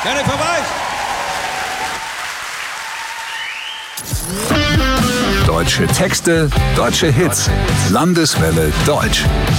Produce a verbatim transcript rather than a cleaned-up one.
Jennifer Weich. Deutsche Texte, deutsche Hits. Landeswelle Deutsch.